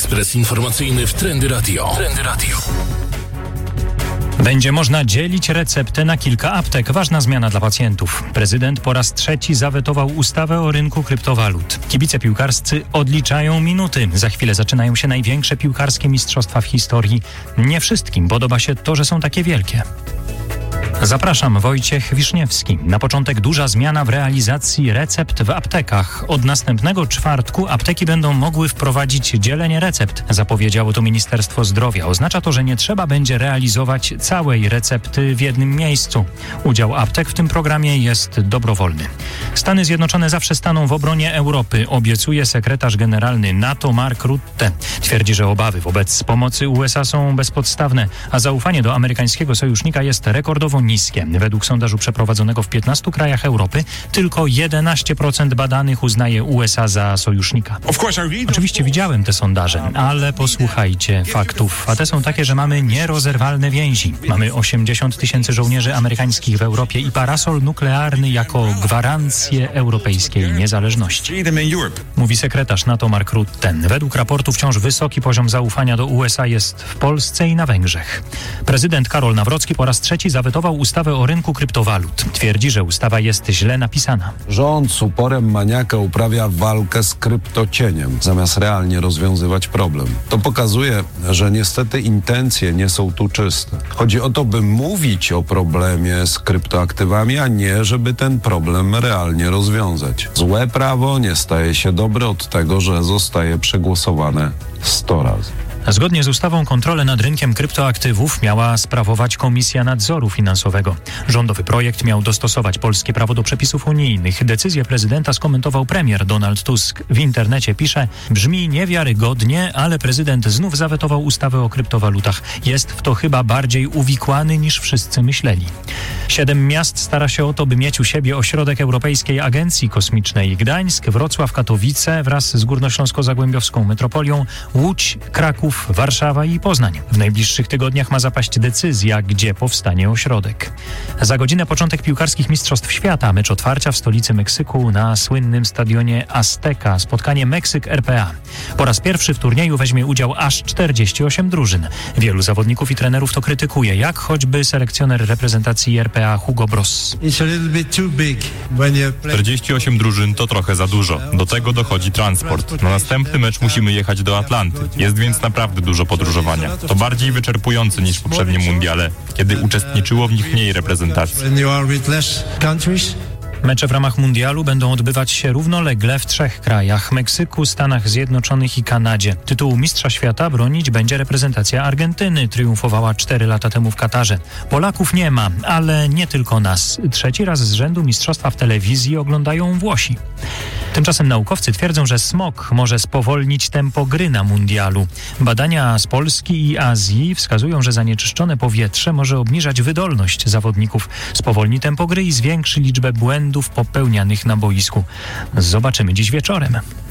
Ekspres informacyjny w Trendy Radio. Będzie można dzielić receptę na kilka aptek. Ważna zmiana dla pacjentów. Prezydent po raz trzeci zawetował ustawę o rynku kryptowalut. Kibice piłkarscy odliczają minuty. Za chwilę zaczynają się największe piłkarskie mistrzostwa w historii. Nie wszystkim podoba się to, że są takie wielkie. Zapraszam, Wojciech Wiszniewski. Na początek duża zmiana w realizacji recept w aptekach. Od następnego czwartku apteki będą mogły wprowadzić dzielenie recept, zapowiedziało to Ministerstwo Zdrowia. Oznacza to, że nie trzeba będzie realizować całej recepty w jednym miejscu. Udział aptek w tym programie jest dobrowolny. Stany Zjednoczone zawsze staną w obronie Europy, obiecuje sekretarz generalny NATO Mark Rutte. Twierdzi, że obawy wobec pomocy USA są bezpodstawne, a zaufanie do amerykańskiego sojusznika jest rekordowo niskie. Według sondażu przeprowadzonego w 15 krajach Europy tylko 11% badanych uznaje USA za sojusznika. Oczywiście widziałem te sondaże, ale posłuchajcie faktów. A te są takie, że mamy nierozerwalne więzi. Mamy 80 000 żołnierzy amerykańskich w Europie i parasol nuklearny jako gwarancję europejskiej niezależności. Mówi sekretarz NATO Mark Rutte. Według raportu wciąż wysoki poziom zaufania do USA jest w Polsce i na Węgrzech. Prezydent Karol Nawrocki po raz trzeci zawetował ustawę o rynku kryptowalut. Twierdzi, że ustawa jest źle napisana. Rząd z uporem maniaka uprawia walkę z kryptocieniem, zamiast realnie rozwiązywać problem. To pokazuje, że niestety intencje nie są tu czyste. Chodzi o to, by mówić o problemie z kryptoaktywami, a nie, żeby ten problem realnie rozwiązać. Złe prawo nie staje się dobre od tego, że zostaje przegłosowane 100 razy. Zgodnie z ustawą kontrolę nad rynkiem kryptoaktywów miała sprawować Komisja Nadzoru Finansowego. Rządowy projekt miał dostosować polskie prawo do przepisów unijnych. Decyzję prezydenta skomentował premier Donald Tusk. W internecie pisze: brzmi niewiarygodnie, ale prezydent znów zawetował ustawę o kryptowalutach. Jest w to chyba bardziej uwikłany niż wszyscy myśleli. 7 miast stara się o to, by mieć u siebie ośrodek Europejskiej Agencji Kosmicznej. Gdańsk, Wrocław, Katowice wraz z Górnośląsko-Zagłębiowską Metropolią, Łódź, Kraków, Warszawa i Poznań. W najbliższych tygodniach ma zapaść decyzja, gdzie powstanie ośrodek. Za godzinę początek piłkarskich Mistrzostw Świata. Mecz otwarcia w stolicy Meksyku na słynnym stadionie Azteca. Spotkanie Meksyk-RPA. Po raz pierwszy w turnieju weźmie udział aż 48 drużyn. Wielu zawodników i trenerów to krytykuje, jak choćby selekcjoner reprezentacji RPA Hugo Bross. 48 drużyn to trochę za dużo. Do tego dochodzi transport. Na następny mecz musimy jechać do Atlanty. Jest więc naprawdę dużo podróżowania. To bardziej wyczerpujące niż w poprzednim mundiale, kiedy uczestniczyło w nich mniej reprezentacji. Mecze w ramach mundialu będą odbywać się równolegle w 3 krajach: Meksyku, Stanach Zjednoczonych i Kanadzie. Tytułu mistrza świata bronić będzie reprezentacja Argentyny. Triumfowała 4 lata temu w Katarze. Polaków nie ma, ale nie tylko nas. 3. raz z rzędu mistrzostwa w telewizji oglądają Włosi. Tymczasem naukowcy twierdzą, że smog może spowolnić tempo gry na mundialu. Badania z Polski i Azji wskazują, że zanieczyszczone powietrze może obniżać wydolność zawodników, spowolni tempo gry i zwiększy liczbę błędów popełnianych na boisku. Zobaczymy dziś wieczorem.